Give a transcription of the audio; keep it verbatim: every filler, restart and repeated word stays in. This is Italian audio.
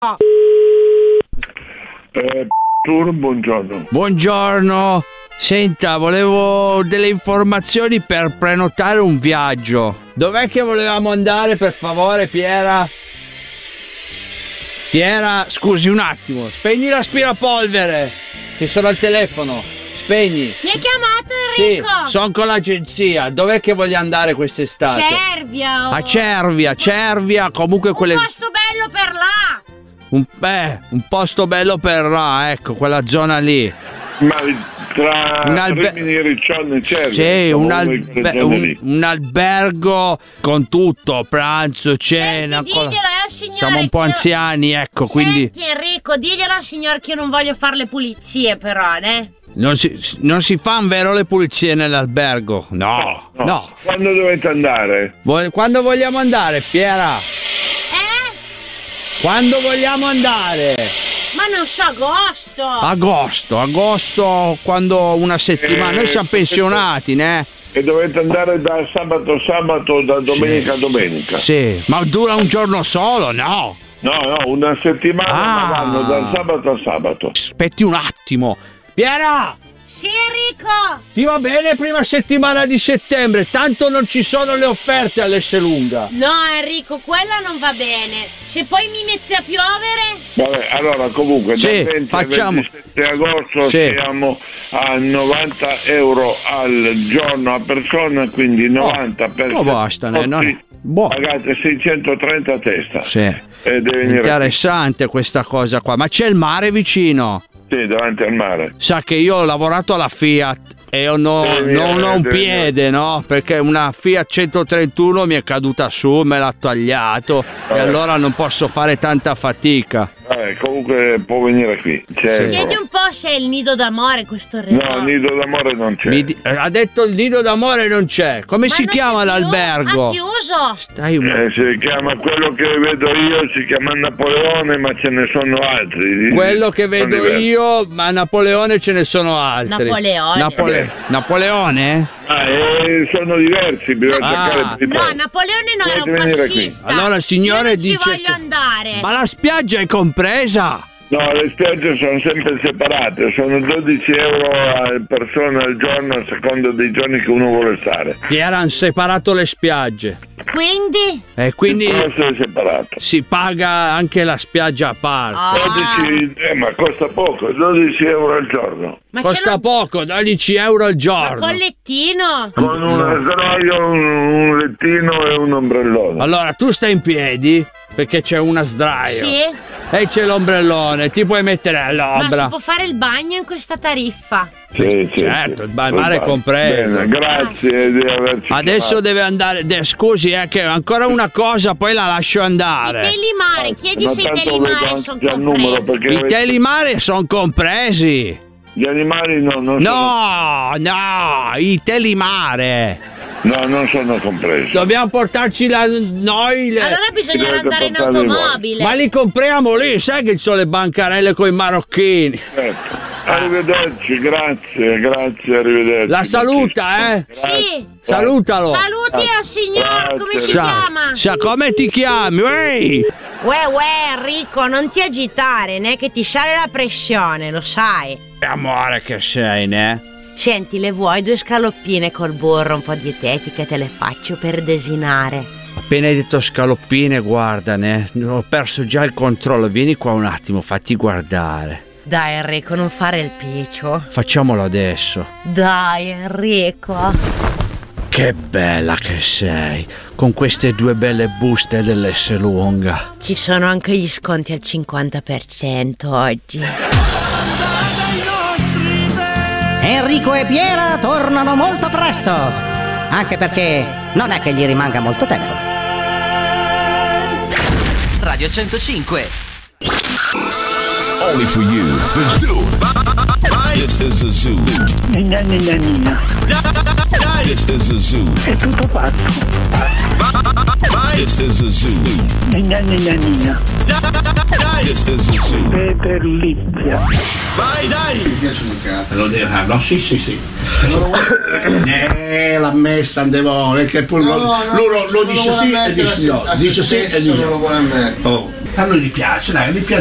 Eh, Tour, buongiorno. Buongiorno. Senta, volevo delle informazioni per prenotare un viaggio. Dov'è che volevamo andare, per favore, Piera? Piera, scusi un attimo, spegni l'aspirapolvere, che sono al telefono. Spegni. Mi hai chiamato, Enrico? Sì, sono con l'agenzia. Dov'è che voglio andare quest'estate? Cervia. Oh. A Cervia, Cervia, comunque quelle... Un posto bello per là. Un, beh, un posto bello per là, ecco, quella zona lì. Ma tra un albe- Rimini e Riccione c'è? Sì, un, albe- un, un albergo con tutto, pranzo, cena. Senti, con... diglielo al signore. Siamo un po' anziani, ecco, Senti, quindi... Enrico, diglielo al signore che io non voglio fare le pulizie, però, né? Non si, non si fanno vero le pulizie nell'albergo? No, no. no. Quando dovete andare? Vo- quando vogliamo andare, Piera? Eh? Quando vogliamo andare? Ma non so, agosto. Agosto, agosto, quando una settimana. Eh, Noi siamo pensionati, né? E dovete andare da sabato a sabato, da domenica a domenica? Sì, ma dura un giorno solo, no? No, no, una settimana, Ah. ma vanno dal sabato a sabato. Aspetti un attimo. Piera! Sì, Enrico. Ti va bene prima settimana di settembre? Tanto non ci sono le offerte all'Esselunga. No, Enrico, quella non va bene. Se poi mi mette a piovere... Vabbè, allora comunque Sì, dal venti facciamo. al ventisette agosto Sì. siamo a novanta euro al giorno a persona, quindi novanta per oh, basta, ne, no? Boh. Pagate seicentotrenta a testa. Sì. E deve venire Interessante questa cosa qua. Ma c'è il mare vicino? Sì, davanti al mare. Sa che io ho lavorato alla Fiat e io no, Devi non venire, ho un devi piede, no? Perché una Fiat centotrentuno mi è caduta su, me l'ha tagliato e allora non posso fare tanta fatica. Vabbè, comunque può venire qui. C'è Chiedi un po' se è il nido d'amore questo Enrico. No, nido d'amore non c'è. Mi di- ha detto il nido d'amore non c'è. Come Ma si non chiama c'è più? l'albergo? Ha chiuso. Stai un... Eh, si chiama quello che vedo io, si chiama Napoleone, ma ce ne sono altri. Quello che Sono vedo diversi. io, ma a Napoleone ce ne sono altri. Napoleone. Napole- Napoleone? Ah, eh, sono diversi, bisogna Ah. cercare di No, Napoleone no, era Potete un venire qui. fascista. Allora il signore Io non dice ci voglio che- andare. Ma la spiaggia è compresa? No, le spiagge sono sempre separate, sono dodici euro a persona al giorno a seconda dei giorni che uno vuole stare. Che erano separato le spiagge. Quindi? E quindi Il costo è separato. si paga anche la spiaggia a parte. Ah. dodici, eh, ma costa poco, dodici euro al giorno. Ma ce Costa l'ho- poco, dodici euro al Ma giorno. con lettino? Con un sdraio, un, un lettino e un ombrellone. Allora tu stai in piedi perché c'è una sdraio. Sì. E c'è l'ombrellone, ti puoi mettere Ma all'ombra. si può fare il bagno in questa tariffa? Sì, sì, Certo, sì. il ba- il mare è Va compreso. bene, grazie di averci Adesso chiamato. deve andare. de- scusi, eh, che ancora una cosa, poi la lascio I andare. telimare, chiedi Ma se i tanto telimare vedo sono anche al numero, compresi. perché I telimare sono compresi. gli animali no, non No, no, i telimare. sono, no, non sono compresi. Dobbiamo portarci la, noi le... Allora bisogna Dovete andare in portarli voi. automobile. Ma li compriamo lì, sai che ci sono le bancarelle con i marocchini. Certo. Arrivederci, grazie, grazie, arrivederci. La saluta, eh? Sì. Salutalo. Saluti al signor, come si Grazie. chiama? Sa come ti chiami? Ehi! Uè, uè, Enrico, non ti agitare, né? Che ti sale la pressione, lo sai. Amore che sei, ne? Senti, le vuoi due scaloppine col burro un po' dietetiche? Te le faccio per desinare. Appena hai detto scaloppine, guarda, ne? Ho perso già il controllo. Vieni qua un attimo, fatti guardare. Dai, Enrico, non fare il piccio. Facciamolo adesso. Dai, Enrico. Che bella che sei, con queste due belle buste dell'Esselunga. Ci sono anche gli sconti al cinquanta per cento oggi. Enrico e Piera tornano molto presto, anche perché non è che gli rimanga molto tempo. Radio centocinque. Only for you, the Zoo. This is the Zoo. Nina, nina, nina. This is the Zoo. È tutto pazzo. This is the Zoo. Nina, nina, nina. This is the Zoo. Peter Lizia. Vai, dai! Mi piace un cazzo. Lo devo fare, no? Sì, sì, sì. Eh, l'ha messa, andiamo, perché poi No, lo, no, lui lo, lo non dice lo sì vuole e dice mettere no. a se Dice sì e stesso, dice non lo no. vuole mettere. Oh, a lui gli piace, dai, gli piace.